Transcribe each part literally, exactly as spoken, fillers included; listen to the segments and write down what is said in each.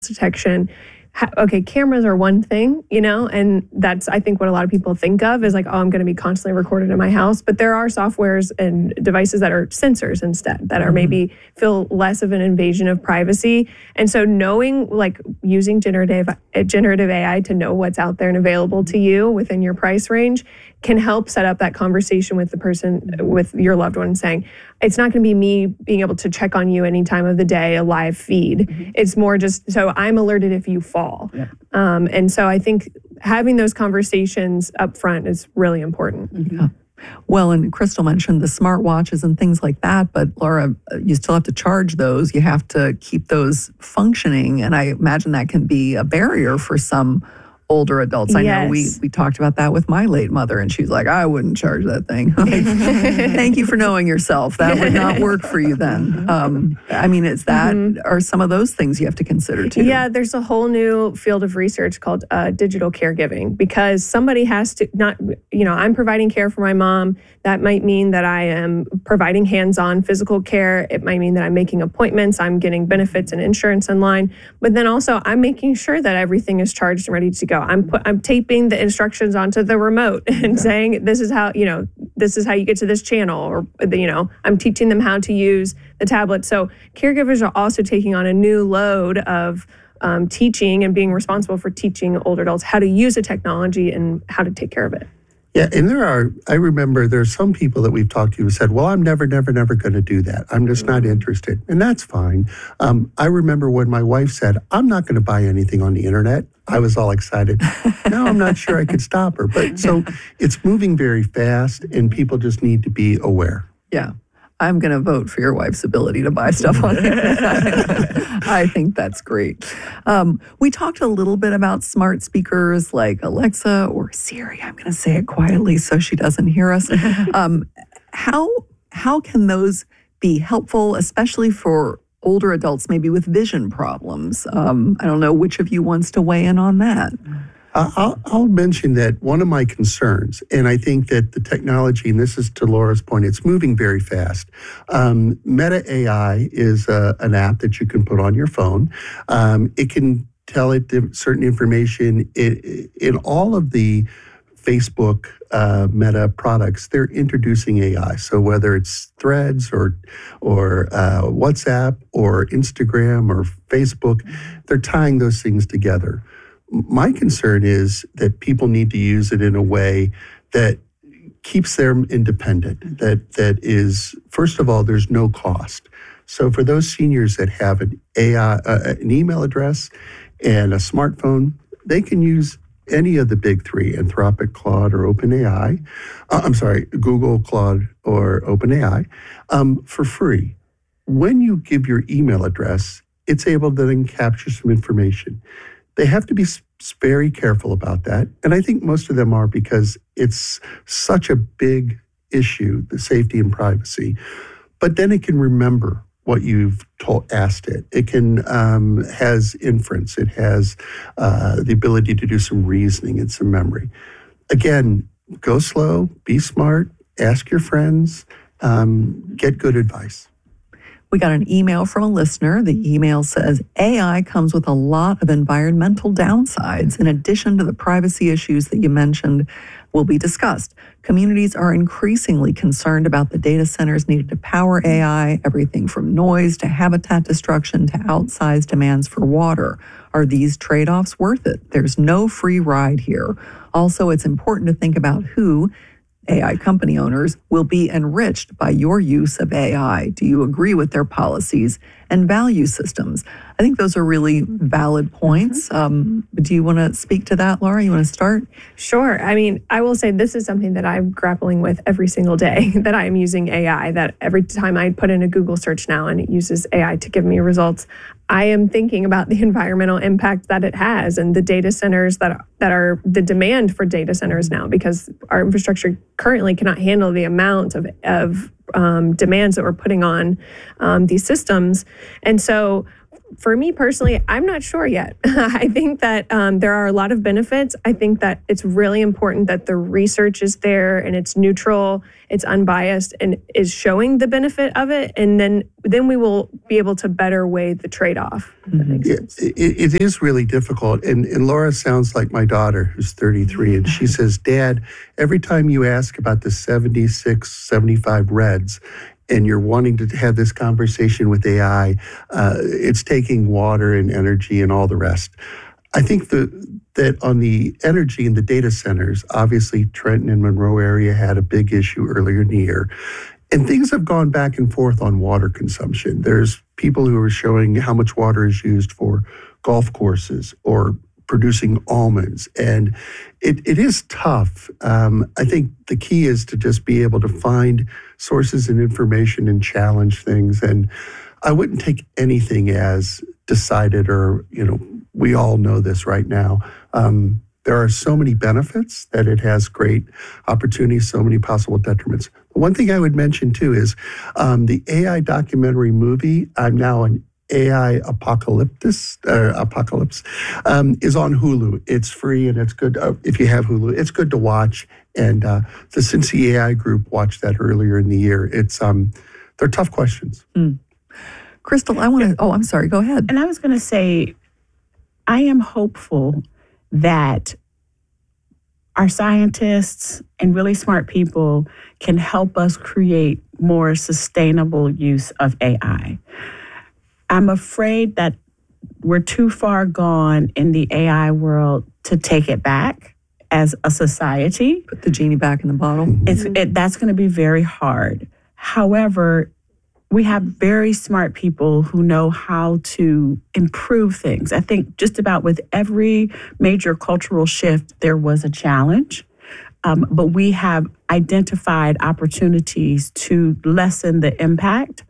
detection. Okay, cameras are one thing, you know, and that's, I think, what a lot of people think of is like, oh, I'm going to be constantly recorded in my house. But there are softwares and devices that are sensors instead, that are mm-hmm. maybe feel less of an invasion of privacy. And so knowing, like using generative, generative A I to know what's out there and available to you within your price range can help set up that conversation with the person, with your loved one, saying, it's not going to be me being able to check on you any time of the day, a live feed. Mm-hmm. It's more just, so I'm alerted if you fall. Yeah. Um, and so I think having those conversations up front is really important. Mm-hmm. Yeah. Well, and Crystal mentioned the smartwatches and things like that, but Laura, you still have to charge those. You have to keep those functioning. And I imagine that can be a barrier for some older adults. I yes. know we we talked about that with my late mother, and she's like, I wouldn't charge that thing. Like, thank you for knowing yourself. That would not work for you then. Um, I mean, it's that, mm-hmm. are some of those things you have to consider too. Yeah, there's a whole new field of research called uh, digital caregiving, because somebody has to, not, you know, I'm providing care for my mom. That might mean that I am providing hands-on physical care. It might mean that I'm making appointments, I'm getting benefits and insurance in line, but then also I'm making sure that everything is charged and ready to go. I'm put, I'm taping the instructions onto the remote and yeah. saying, this is how, you know, this is how you get to this channel, or, you know, I'm teaching them how to use the tablet. So caregivers are also taking on a new load of um, teaching and being responsible for teaching older adults how to use the technology and how to take care of it. Yeah, and there are, I remember there's some people that we've talked to who said, well, I'm never, never, never going to do that. I'm just not interested. And that's fine. Um, I remember when my wife said, I'm not going to buy anything on the internet. I was all excited. Now I'm not sure I could stop her. But so it's moving very fast, and people just need to be aware. Yeah. I'm going to vote for your wife's ability to buy stuff on it. I think that's great. Um, we talked a little bit about smart speakers like Alexa or Siri. I'm going to say it quietly so she doesn't hear us. Um, how how can those be helpful, especially for older adults, maybe with vision problems? Um, I don't know which of you wants to weigh in on that. Uh, I'll, I'll mention that one of my concerns, and I think that the technology, and this is to Laura's point, it's moving very fast. Um, Meta A I is uh, an app that you can put on your phone. Um, it can tell it certain information. It, in all of the Facebook uh, Meta products, they're introducing A I. So whether it's Threads or or uh, WhatsApp or Instagram or Facebook, they're tying those things together. My concern is that people need to use it in a way that keeps them independent, that that is, first of all, there's no cost. So for those seniors that have an A I, uh, an email address and a smartphone, they can use any of the big three, Anthropic, Claude, or OpenAI. Uh, I'm sorry, Google, Claude, or OpenAI, um, for free. When you give your email address, it's able to then capture some information. They have to be very careful about that. And I think most of them are, because it's such a big issue, the safety and privacy. But then it can remember what you've told, asked it. It can um, has inference. It has uh, the ability to do some reasoning and some memory. Again, go slow, be smart, ask your friends, um, get good advice. We got an email from a listener. The email says, A I comes with a lot of environmental downsides. In addition to the privacy issues that you mentioned will be discussed, communities are increasingly concerned about the data centers needed to power A I, everything from noise to habitat destruction to outsized demands for water. Are these trade-offs worth it? There's no free ride here. Also, it's important to think about who, A I company owners, will be enriched by your use of A I. Do you agree with their policies and value systems? I think those are really valid points. Mm-hmm. Um, do you want to speak to that, Laura? You want to start? Sure. I mean, I will say this is something that I'm grappling with every single day, that I'm using A I, that every time I put in a Google search now and it uses A I to give me results, I am thinking about the environmental impact that it has and the data centers that are, that are the demand for data centers now, because our infrastructure currently cannot handle the amount of, of um, demands that we're putting on um, these systems. And so for me personally, I'm not sure yet. I think that um, there are a lot of benefits. I think that it's really important that the research is there and it's neutral, it's unbiased, and is showing the benefit of it. And then then we will be able to better weigh the trade-off. If that makes sense. It, it, it is really difficult. And, and Laura sounds like my daughter, who's thirty-three, and she says, Dad, every time you ask about the seventy-six, seventy-five Reds, and you're wanting to have this conversation with A I, uh, it's taking water and energy and all the rest. I think the, that on the energy in the data centers, obviously Trenton and Monroe area had a big issue earlier in the year. And things have gone back and forth on water consumption. There's people who are showing how much water is used for golf courses or producing almonds. And it, it is tough. Um, I think the key is to just be able to find sources and information and challenge things. And I wouldn't take anything as decided or, you know, we all know this right now. Um, there are so many benefits that it has great opportunities, so many possible detriments. One thing I would mention too is um, the A I documentary movie, I'm now an A I apocalyptus, uh, apocalypse, um, is on Hulu. It's free and it's good. Uh, if you have Hulu, it's good to watch. And uh, the Cincy A I group watched that earlier in the year. It's um, they're tough questions. Mm. Crystal, I want to, oh, I'm sorry, go ahead. And I was going to say, I am hopeful that our scientists and really smart people can help us create more sustainable use of A I. I'm afraid that we're too far gone in the A I world to take it back as a society. Put the genie back in the bottle. It's, it, that's going to be very hard. However, we have very smart people who know how to improve things. I think just about with every major cultural shift, there was a challenge. Um, but we have identified opportunities to lessen the impact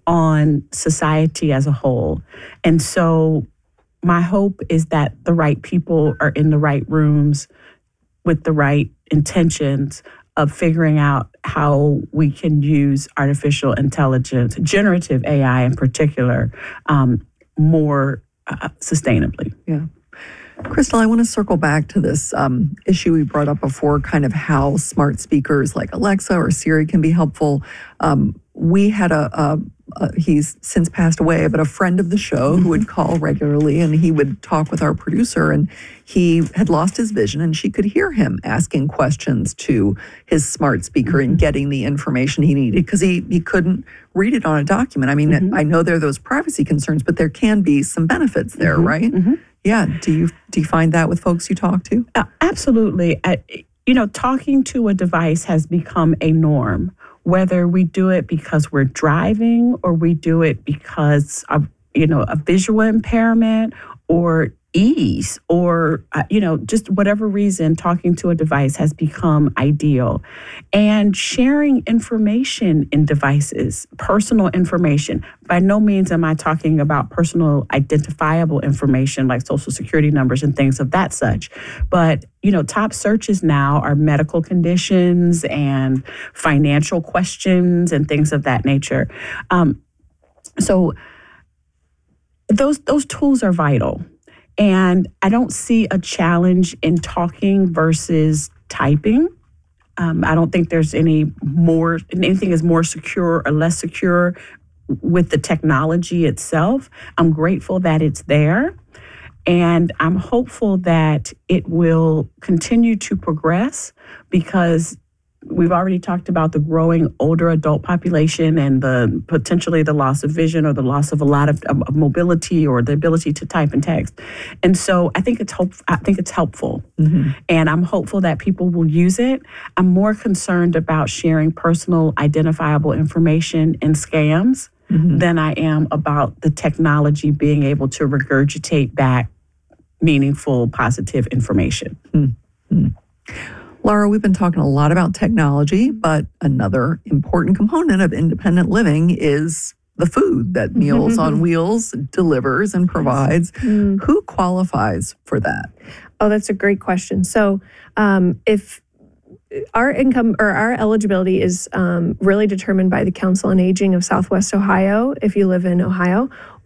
on society as a whole. And so my hope is that the right people are in the right rooms with the right intentions of figuring out how we can use artificial intelligence, generative A I in particular, um, more uh, sustainably. Yeah. Crystal, I want to circle back to this um, issue we brought up before, kind of how smart speakers like Alexa or Siri can be helpful. Um, we had a, a, a, he's since passed away, but a friend of the show who would call regularly, and he would talk with our producer, and he had lost his vision, and she could hear him asking questions to his smart speaker mm-hmm. and getting the information he needed because he, he couldn't read it on a document. I mean, mm-hmm. I know there are those privacy concerns, but there can be some benefits there, mm-hmm. right? Mm-hmm. Yeah. Do you do you find that with folks you talk to? Uh, absolutely. I, you know, talking to a device has become a norm, whether we do it because we're driving or we do it because of, you know, a visual impairment or ease or, uh, you know, just whatever reason, talking to a device has become ideal. And sharing information in devices, personal information. By no means am I talking about personal identifiable information like social security numbers and things of that such. But, you know, top searches now are medical conditions and financial questions and things of that nature. Um, so those those tools are vital. And I don't see a challenge in talking versus typing. Um, I don't think there's any more, anything is more secure or less secure with the technology itself. I'm grateful that it's there. And I'm hopeful that it will continue to progress because we've already talked about the growing older adult population and the potentially the loss of vision or the loss of a lot of, of mobility or the ability to type and text. And so I think it's hope I think it's helpful. Mm-hmm. And I'm hopeful that people will use it. I'm more concerned about sharing personal identifiable information in scams mm-hmm. than I am about the technology being able to regurgitate back meaningful, positive information. Mm-hmm. Laura, we've been talking a lot about technology, but another important component of independent living is the food that Meals on Wheels delivers and provides. Mm. Who qualifies for that? Oh, that's a great question. So um, if our income or our eligibility is um, really determined by the Council on Aging of Southwest Ohio, if you live in Ohio,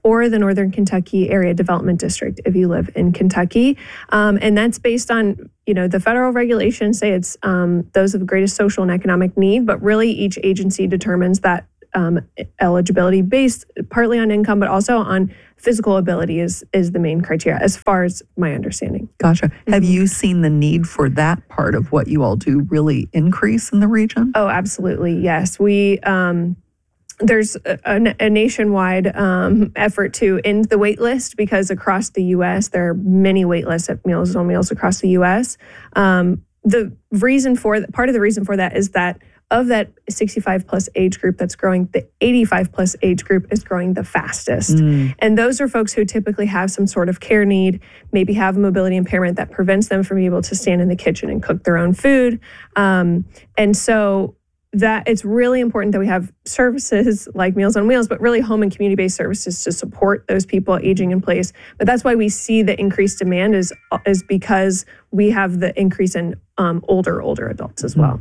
or the Northern Kentucky Area Development District if you live in Kentucky. Um, and that's based on, you know, the federal regulations say it's um, those of greatest social and economic need, but really each agency determines that um, eligibility based partly on income, but also on physical ability is is the main criteria as far as my understanding. Gotcha. Mm-hmm. Have you seen the need for that part of what you all do really increase in the region? Oh, absolutely. Yes. We, um, There's a, a nationwide um, effort to end the wait list because across the U S, there are many wait lists at Meals on Wheels across the U S. Um, the reason for that, part of the reason for that is that of that sixty-five plus age group that's growing, the eighty-five plus age group is growing the fastest. Mm. And those are folks who typically have some sort of care need, maybe have a mobility impairment that prevents them from being able to stand in the kitchen and cook their own food. Um, and so that it's really important that we have services like Meals on Wheels, but really home and community-based services to support those people aging in place. But that's why we see the increased demand is, is because we have the increase in um, older, older adults as well.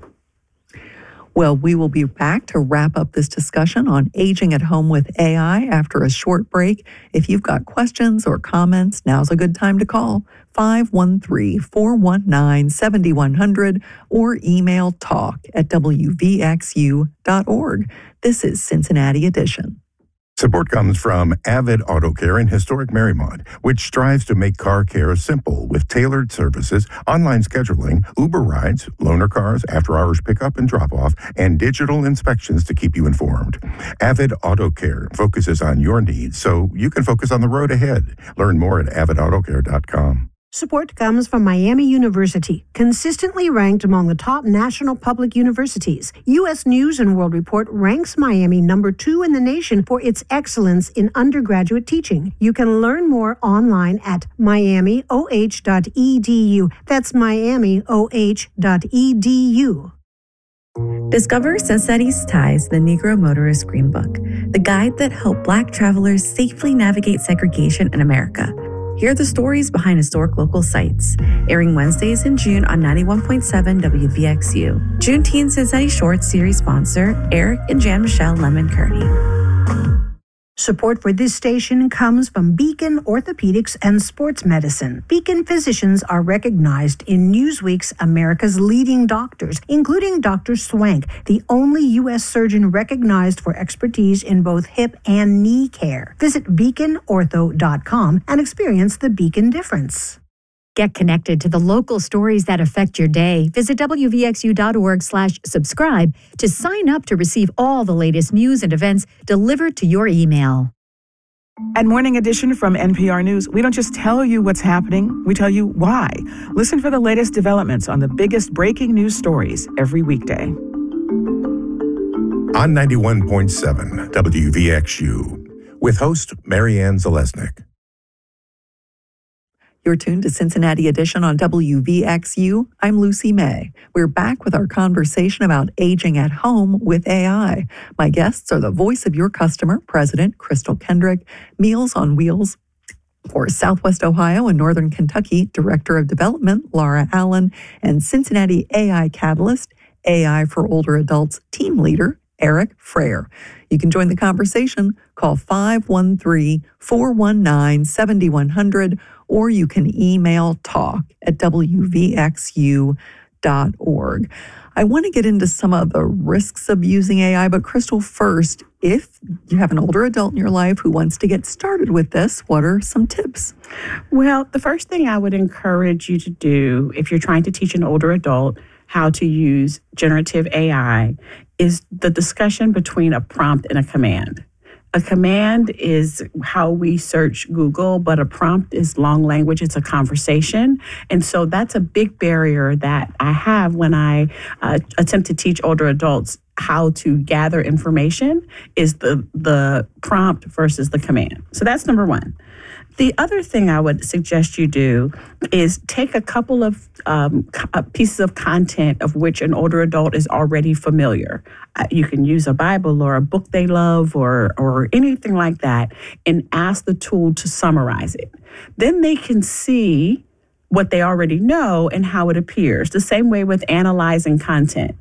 Well, we will be back to wrap up this discussion on aging at home with A I after a short break. If you've got questions or comments, now's a good time to call five one three, four one nine, seven one zero zero or email talk at w v x u dot org. This is Cincinnati Edition. Support comes from Avid Auto Care in historic Marymount, which strives to make car care simple with tailored services, online scheduling, Uber rides, loaner cars, after-hours pickup and drop-off, and digital inspections to keep you informed. Avid Auto Care focuses on your needs so you can focus on the road ahead. Learn more at avid auto care dot com. Support comes from Miami University, consistently ranked among the top national public universities. U S News and World Report ranks Miami number two in the nation for its excellence in undergraduate teaching. You can learn more online at miami o h dot e d u. That's miami o h dot e d u. Discover Cincinnati's Ties, the Negro Motorist Green Book, the guide that helped Black travelers safely navigate segregation in America. Hear the stories behind historic local sites. Airing Wednesdays in June on ninety-one point seven W V X U. Juneteenth Cincinnati Shorts series sponsor, Eric and Jan Michelle Lemon Kearney. Support for this station comes from Beacon Orthopedics and Sports Medicine. Beacon physicians are recognized in Newsweek's America's Leading Doctors, including Doctor Swank, the only U S surgeon recognized for expertise in both hip and knee care. Visit beacon ortho dot com and experience the Beacon difference. Get connected to the local stories that affect your day. Visit w v x u dot org slash subscribe to sign up to receive all the latest news and events delivered to your email. At Morning Edition from N P R News, we don't just tell you what's happening, we tell you why. Listen for the latest developments on the biggest breaking news stories every weekday. On ninety-one point seven W V X U, with host Marianne Zalesnik. You're tuned to Cincinnati Edition on W V X U. I'm Lucy May. We're back with our conversation about aging at home with A I. My guests are the voice of your customer, President Crystal Kendrick, Meals on Wheels for Southwest Ohio and Northern Kentucky, Director of Development, Laura Allen, and Cincinnati A I Catalyst, A I for Older Adults Team Leader, Eric Frayer. You can join the conversation. Call five one three, four one nine, seven one zero zero or you can email talk at w v x u dot org. I want to get into some of the risks of using A I, but Crystal, first, if you have an older adult in your life who wants to get started with this, what are some tips? Well, the first thing I would encourage you to do if you're trying to teach an older adult how to use generative A I is the discussion between a prompt and a command. A command is how we search Google, but a prompt is long language. It's a conversation. And so that's a big barrier that I have when I uh, attempt to teach older adults how to gather information is the, the prompt versus the command. So that's number one. The other thing I would suggest you do is take a couple of um, co- pieces of content of which an older adult is already familiar. Uh, you can use a Bible or a book they love or or anything like that and ask the tool to summarize it. Then they can see what they already know and how it appears. The same way with analyzing content.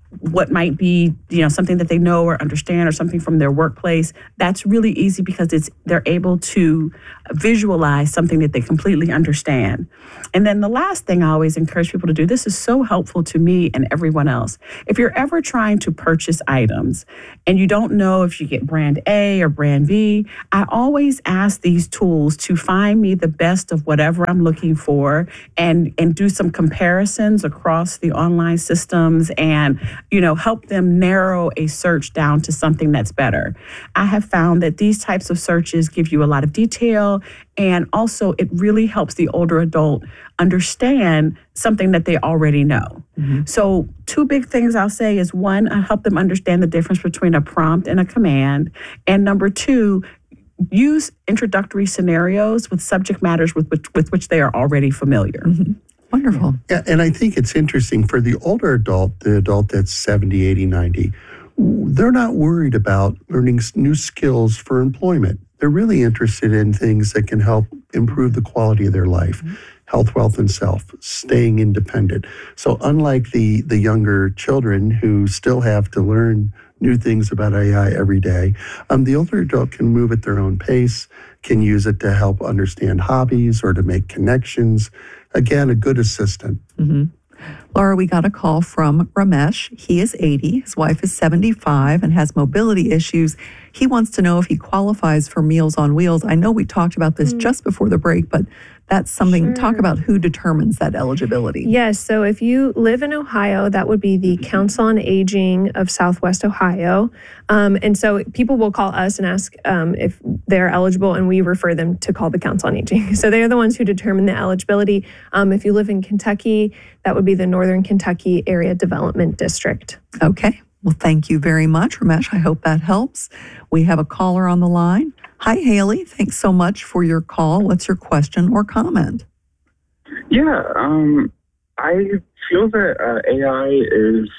what might be, you know, something that they know or understand or something from their workplace. That's really easy because it's they're able to visualize something that they completely understand. And then the last thing I always encourage people to do, this is so helpful to me and everyone else. If you're ever trying to purchase items and you don't know if you get brand A or brand B, I always ask these tools to find me the best of whatever I'm looking for and, and do some comparisons across the online systems and, you know, help them narrow a search down to something that's better. I have found that these types of searches give you a lot of detail, and also it really helps the older adult understand something that they already know. Mm-hmm. So two big things I'll say is, one, I help them understand the difference between a prompt and a command. And number two, use introductory scenarios with subject matters with which, with which they are already familiar. Mm-hmm. Wonderful. Yeah, and I think it's interesting for the older adult, the adult that's seventy, eighty, ninety, they're not worried about learning new skills for employment. They're really interested in things that can help improve the quality of their life, mm-hmm. health, wealth, and self, staying independent. So unlike the, the younger children who still have to learn new things about A I every day, um, the older adult can move at their own pace, can use it to help understand hobbies or to make connections. Again, a good assistant. Mm-hmm. Laura, we got a call from Ramesh. He is eighty. His wife is seventy-five and has mobility issues. He wants to know if he qualifies for Meals on Wheels. I know we talked about this mm. just before the break, but that's something, sure. Talk about who determines that eligibility. Yes, so if you live in Ohio, that would be the Council on Aging of Southwest Ohio. Um, and so people will call us and ask um, if they're eligible, and we refer them to call the Council on Aging. So they're the ones who determine the eligibility. Um, if you live in Kentucky, that would be the Northern Kentucky Area Development District. Okay. Well, thank you very much, Ramesh. I hope that helps. We have a caller on the line. Hi, Haley. Thanks so much for your call. What's your question or comment? Yeah, um, I feel that uh, A I is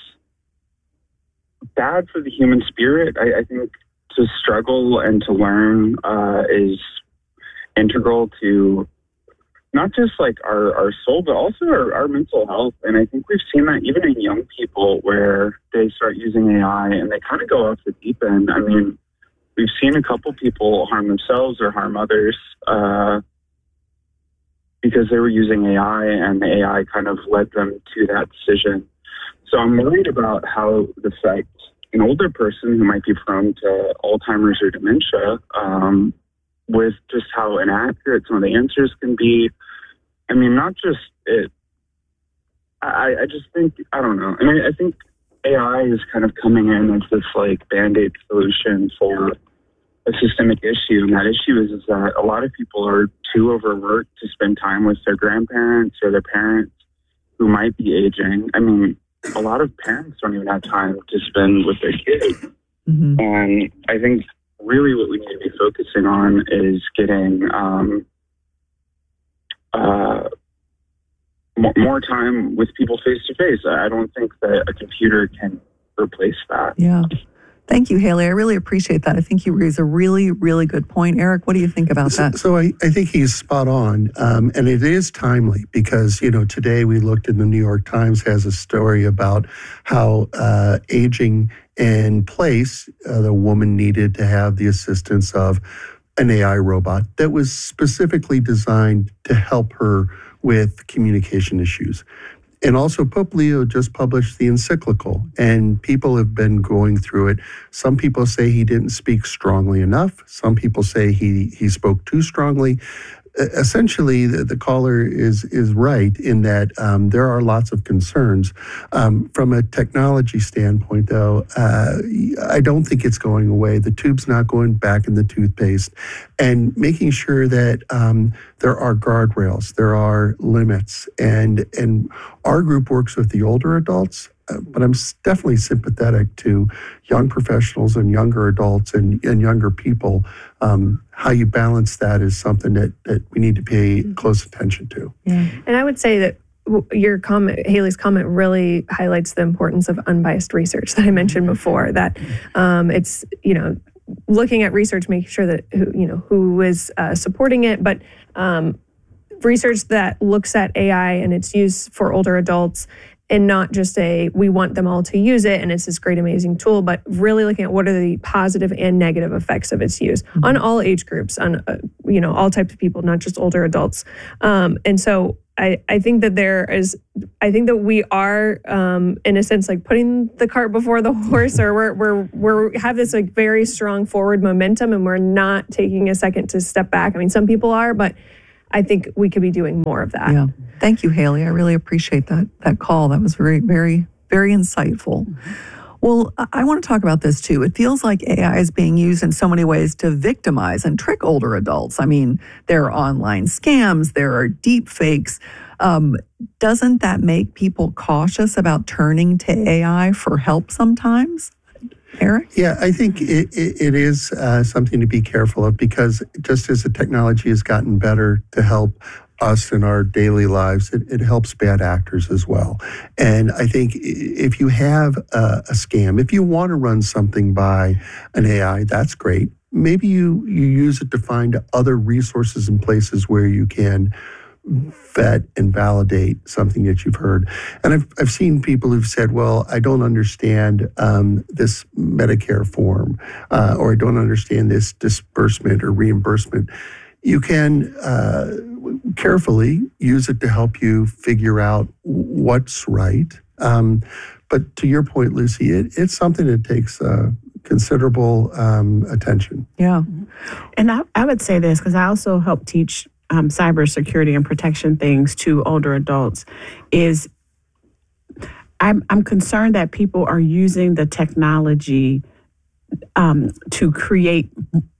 bad for the human spirit. I, I think to struggle and to learn uh, is integral to not just like our, our soul, but also our, our mental health. And I think we've seen that even in young people where they start using A I and they kind of go off the deep end. I mean, we've seen a couple people harm themselves or harm others uh, because they were using A I, and the A I kind of led them to that decision. So I'm worried about how it would affect an older person who might be prone to Alzheimer's or dementia, um, with just how inaccurate some of the answers can be. I mean, not just it. I, I just think, I don't know. I mean, I think A I is kind of coming in as this like Band-Aid solution for a systemic issue. And that issue is, is that a lot of people are too overworked to spend time with their grandparents or their parents who might be aging. I mean, a lot of parents don't even have time to spend with their kids. Mm-hmm. And I think really what we need to be focusing on is getting um, uh, more, more time with people face to face. I don't think that a computer can replace that. Yeah. Thank you, Haley. I really appreciate that. I think you raise a really, really good point. Eric, what do you think about so, that? So I, I think he's spot on. Um, and it is timely because, you know, today we looked in the New York Times has a story about how uh, aging in place, uh, the woman needed to have the assistance of an A I robot that was specifically designed to help her with communication issues. And also, Pope Leo just published the encyclical, and people have been going through it. Some people say he didn't speak strongly enough. Some people say he, he spoke too strongly. Essentially, the, the caller is is right in that um, there are lots of concerns. Um, from a technology standpoint, though, uh, I don't think it's going away. The tube's not going back in the toothpaste. And making sure that um, there are guardrails, there are limits. And, and our group works with the older adults, uh, but I'm definitely sympathetic to young professionals and younger adults and, and younger people. Um, how you balance that is something that, that we need to pay close attention to. Yeah. And I would say that your comment, Haley's comment, really highlights the importance of unbiased research that I mentioned before, that um, it's, you know, looking at research, making sure that, who, you know, who is uh, supporting it, but um, research that looks at A I and its use for older adults and not just a, we want them all to use it and it's this great, amazing tool, but really looking at what are the positive and negative effects of its use mm-hmm. on all age groups, on, uh, you know, all types of people, not just older adults. Um, and so I, I think that there is, I think that we are, um, in a sense, like putting the cart before the horse, or we're, we're, we're have this like very strong forward momentum and we're not taking a second to step back. I mean, some people are, but I think we could be doing more of that. Yeah. Thank you, Haley. I really appreciate that, that call. That was very, very, very insightful. Well, I want to talk about this too. It feels like A I is being used in so many ways to victimize and trick older adults. I mean, there are online scams, there are deep fakes. Um, doesn't that make people cautious about turning to A I for help sometimes? Eric? Yeah, I think it, it, it is uh, something to be careful of, because just as the technology has gotten better to help us in our daily lives, it, it helps bad actors as well. And I think if you have a, a scam, if you want to run something by an A I, that's great. Maybe you, you use it to find other resources and places where you can vet and validate something that you've heard. And I've, I've seen people who've said, well, I don't understand um, this Medicare form, uh, or I don't understand this disbursement or reimbursement. You can uh, carefully use it to help you figure out what's right. Um, but to your point, Lucy, it, it's something that takes uh, considerable um, attention. Yeah. And I, I would say this, because I also help teach um, cybersecurity and protection things to older adults, is I'm, I'm concerned that people are using the technology um, to create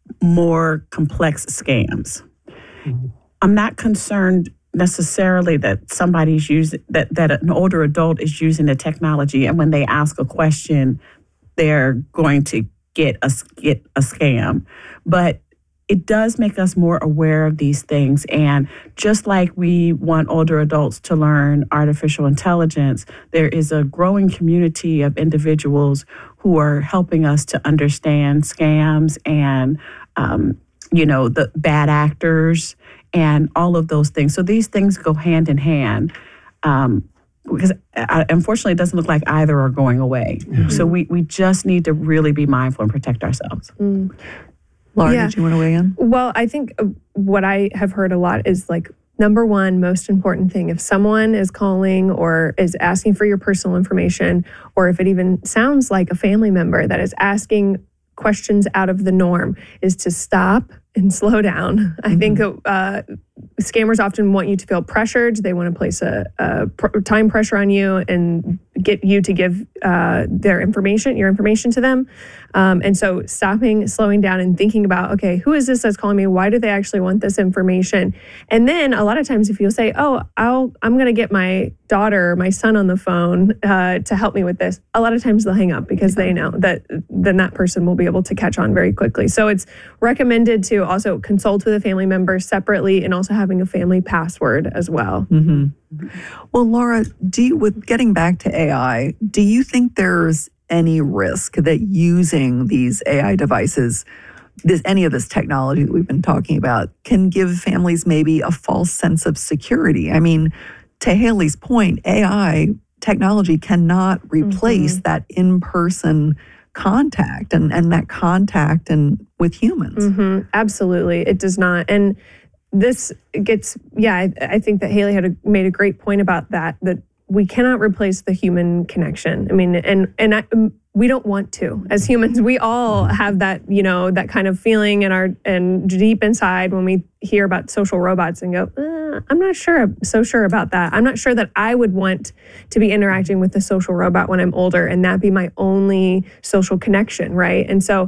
more complex scams. Mm-hmm. I'm not concerned necessarily that somebody's using, that, that an older adult is using the technology, and when they ask a question, they're going to get a, get a scam. But it does make us more aware of these things. And just like we want older adults to learn artificial intelligence, there is a growing community of individuals who are helping us to understand scams and, um, you know, the bad actors and all of those things. So these things go hand in hand. Um, because uh, unfortunately, it doesn't look like either are going away. Mm-hmm. So we, we just need to really be mindful and protect ourselves. Mm. Laura, yeah. did you want to weigh in? Well, I think what I have heard a lot is like, number one, most important thing, if someone is calling or is asking for your personal information, or if it even sounds like a family member that is asking questions out of the norm, is to stop and slow down. Mm-hmm. I think uh, scammers often want you to feel pressured. They want to place a, a pr- time pressure on you and get you to give uh, their information, your information to them. Um, and so stopping, slowing down and thinking about, okay, who is this that's calling me? Why do they actually want this information? And then a lot of times if you'll say, oh, I'll, I'm going to get my daughter or my son on the phone uh, to help me with this, a lot of times they'll hang up because they know that then that person will be able to catch on very quickly. So it's recommended to also consult with a family member separately, and also having a family password as well. Mm-hmm. Well, Laura, do you, with getting back to A I, do you think there's any risk that using these A I devices, this, any of this technology that we've been talking about, can give families maybe a false sense of security? I mean, to Haley's point, A I technology cannot replace mm-hmm. that in-person contact and, and that contact and with humans. Mm-hmm. Absolutely. It does not. And this gets, yeah, I, I think that Haley had a, made a great point about that, that we cannot replace the human connection. I mean, and and I, we don't want to. As humans, we all have that, you know, that kind of feeling in our, and deep inside when we hear about social robots and go, uh, I'm not sure, so sure about that. I'm not sure that I would want to be interacting with a social robot when I'm older and that be my only social connection, right? And so,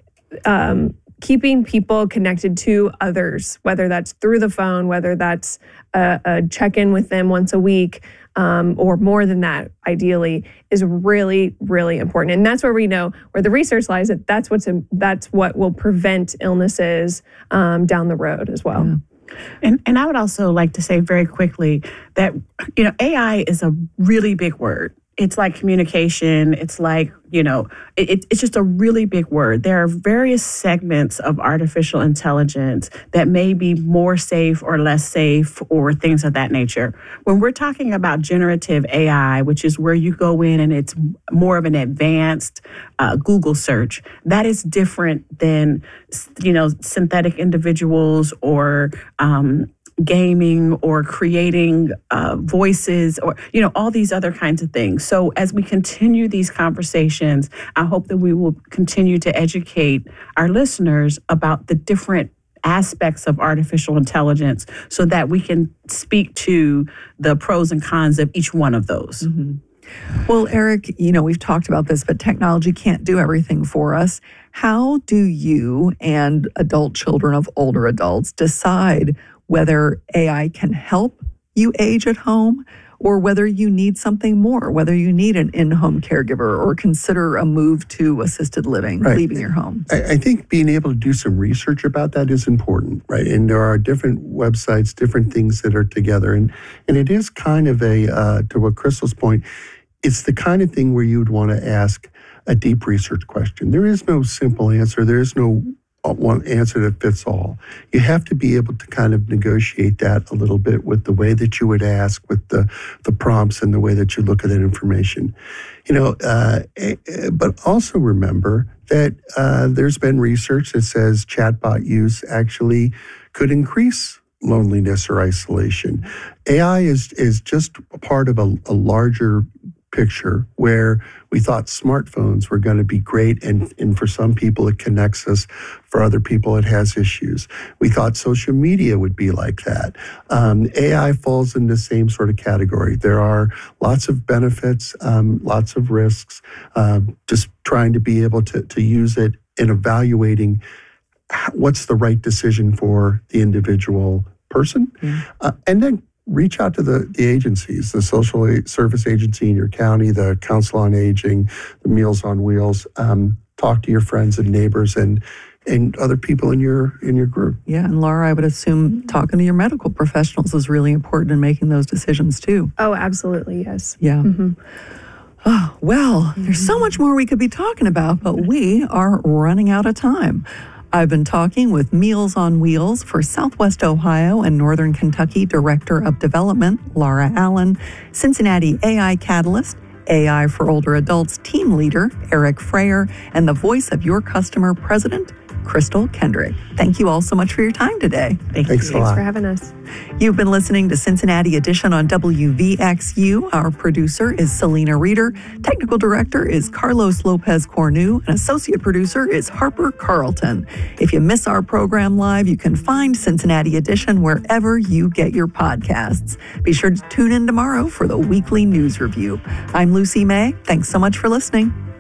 um, keeping people connected to others, whether that's through the phone, whether that's a, a check-in with them once a week, um, or more than that, ideally, is really, really important. And that's where we know, where the research lies, that that's what's in, that's what will prevent illnesses um, down the road as well. Yeah. And and I would also like to say very quickly that, you know, A I is a really big word. it's like communication. It's like, you know, it, it's just a really big word. There are various segments of artificial intelligence that may be more safe or less safe or things of that nature. When we're talking about generative A I, which is where you go in and it's more of an advanced uh, Google search, that is different than, you know, synthetic individuals or um, gaming or creating uh, voices or, you know, all these other kinds of things. So as we continue these conversations, I hope that we will continue to educate our listeners about the different aspects of artificial intelligence so that we can speak to the pros and cons of each one of those. Mm-hmm. Well, Eric, you know, we've talked about this, but technology can't do everything for us. How do you and adult children of older adults decide whether A I can help you age at home or whether you need something more, whether you need an in-home caregiver or consider a move to assisted living, right. leaving your home? I, I think being able to do some research about that is important, right? And there are different websites, different things that are together. And, and it is kind of a, uh, to what Crystal's point, it's the kind of thing where you would want to ask a deep research question. There is no simple answer. There is no one answer that fits all. You have to be able to kind of negotiate that a little bit with the way that you would ask, with the, the prompts and the way that you look at that information. You know, uh, but also remember that uh, there's been research that says chatbot use actually could increase loneliness or isolation. A I is, is just part of a, a larger picture where we thought smartphones were going to be great, and, and for some people it connects us, for other people it has issues. We thought social media would be like that. Um, A I falls in the same sort of category. There are lots of benefits, um, lots of risks, um, just trying to be able to, to use it in evaluating what's the right decision for the individual person. Mm. Uh, and then reach out to the, the agencies, the social service agency in your county, the Council on Aging, the Meals on Wheels. Um, talk to your friends and neighbors and and other people in your in your group. Yeah, and Laura, I would assume talking to your medical professionals is really important in making those decisions too. Oh, absolutely, yes. Yeah. Mm-hmm. Oh, well, mm-hmm. There's so much more we could be talking about, but we are running out of time. I've been talking with Meals on Wheels for Southwest Ohio and Northern Kentucky Director of Development, Laura Allen, Cincinnati A I Catalyst, A I for Older Adults Team Leader, Eric Frayer, and the Voice of Your Customer President, Crystal Kendrick. Thank you all so much for your time today. Thank Thanks you. Thanks for having us. You've been listening to Cincinnati Edition on W V X U. Our producer is Selena Reeder. Technical director is Carlos Lopez Cornu. And associate producer is Harper Carlton. If you miss our program live, you can find Cincinnati Edition wherever you get your podcasts. Be sure to tune in tomorrow for the weekly news review. I'm Lucy May. Thanks so much for listening.